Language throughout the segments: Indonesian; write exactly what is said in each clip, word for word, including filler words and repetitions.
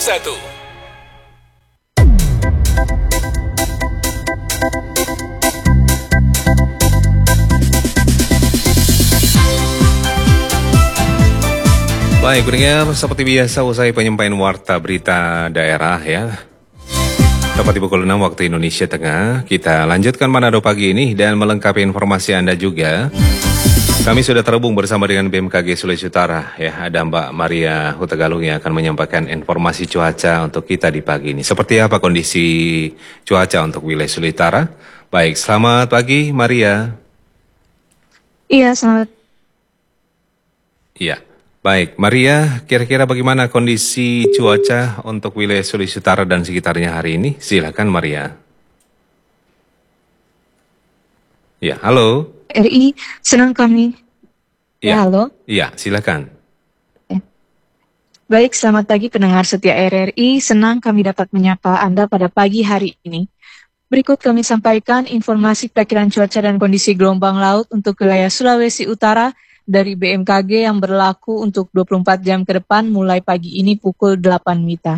satu. Baik, pendengar, seperti biasa usai penyampaian warta berita daerah ya. Tepat di pukul enam waktu Indonesia Tengah, kita lanjutkan Manado pagi ini dan melengkapi informasi Anda juga. Kami sudah terhubung bersama dengan B M K G Sulawesi Utara ya, ada Mbak Maria Hutagalung yang akan menyampaikan informasi cuaca untuk kita di pagi ini. Seperti apa kondisi cuaca untuk wilayah Sulawesi Utara? Baik, selamat pagi Maria. Iya, selamat. Iya. Baik, Maria, kira-kira bagaimana kondisi cuaca untuk wilayah Sulawesi Utara dan sekitarnya hari ini? Silakan Maria. Ya, halo. R I, senang kami. Ya, Ya, halo. Iya, silakan. Ya. Baik, selamat pagi pendengar setia R R I. Senang kami dapat menyapa Anda pada pagi hari ini. Berikut kami sampaikan informasi perakiran cuaca dan kondisi gelombang laut untuk wilayah Sulawesi Utara dari B M K G yang berlaku untuk dua puluh empat jam ke depan mulai pagi ini pukul delapan WITA.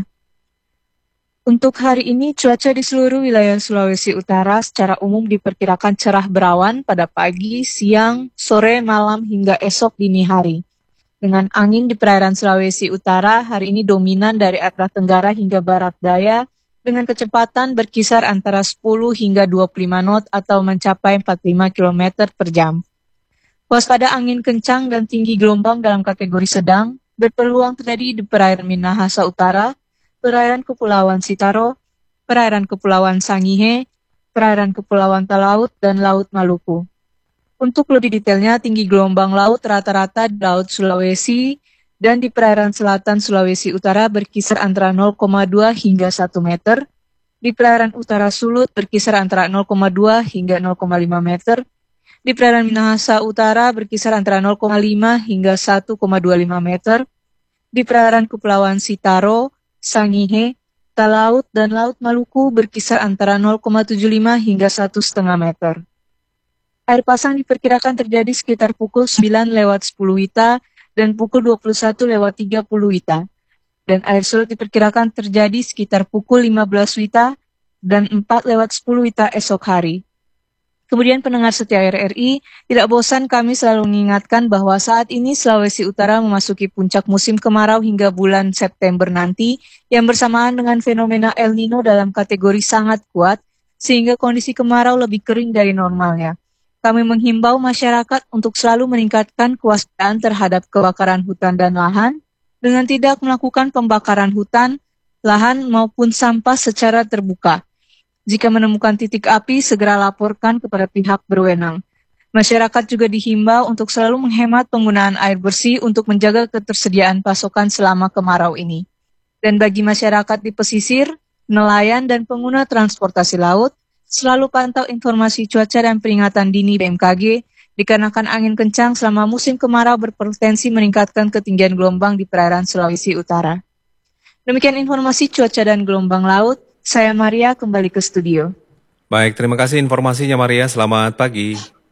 Untuk hari ini, cuaca di seluruh wilayah Sulawesi Utara secara umum diperkirakan cerah berawan pada pagi, siang, sore, malam, hingga esok dini hari. Dengan angin di perairan Sulawesi Utara, hari ini dominan dari arah tenggara hingga barat daya, dengan kecepatan berkisar antara sepuluh hingga dua puluh lima knot atau mencapai empat puluh lima kilometer per jam. Waspada angin kencang dan tinggi gelombang dalam kategori sedang berpeluang terjadi di perairan Minahasa Utara, perairan Kepulauan Sitaro, perairan Kepulauan Sangihe, perairan Kepulauan Talaut, dan Laut Maluku. Untuk lebih detailnya, tinggi gelombang laut rata-rata di Laut Sulawesi dan di perairan selatan Sulawesi Utara berkisar antara nol koma dua hingga satu meter, di perairan Utara Sulut berkisar antara nol koma dua hingga nol koma lima meter, di perairan Minahasa Utara berkisar antara nol koma lima hingga satu koma dua lima meter, di perairan Kepulauan Sitaro, Sangihe, Talaut, dan Laut Maluku berkisar antara nol koma tujuh lima hingga satu koma lima meter. Air pasang diperkirakan terjadi sekitar pukul sembilan lewat sepuluh WITA dan pukul dua puluh satu lewat tiga puluh WITA. Dan air surut diperkirakan terjadi sekitar pukul lima belas WITA dan empat lewat sepuluh WITA esok hari. Kemudian pendengar setia R R I, tidak bosan kami selalu mengingatkan bahwa saat ini Sulawesi Utara memasuki puncak musim kemarau hingga bulan September nanti, yang bersamaan dengan fenomena El Nino dalam kategori sangat kuat, sehingga kondisi kemarau lebih kering dari normalnya. Kami menghimbau masyarakat untuk selalu meningkatkan kewaspadaan terhadap kebakaran hutan dan lahan, dengan tidak melakukan pembakaran hutan, lahan maupun sampah secara terbuka. Jika menemukan titik api, segera laporkan kepada pihak berwenang. Masyarakat juga dihimbau untuk selalu menghemat penggunaan air bersih untuk menjaga ketersediaan pasokan selama kemarau ini. Dan bagi masyarakat di pesisir, nelayan, dan pengguna transportasi laut, selalu pantau informasi cuaca dan peringatan dini B M K G, dikarenakan angin kencang selama musim kemarau berpotensi meningkatkan ketinggian gelombang di perairan Sulawesi Utara. Demikian informasi cuaca dan gelombang laut. Saya Maria kembali ke studio. Baik, terima kasih informasinya Maria. Selamat pagi.